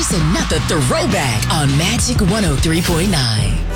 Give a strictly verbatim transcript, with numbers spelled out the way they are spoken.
It's another throwback on Magic one oh three point nine.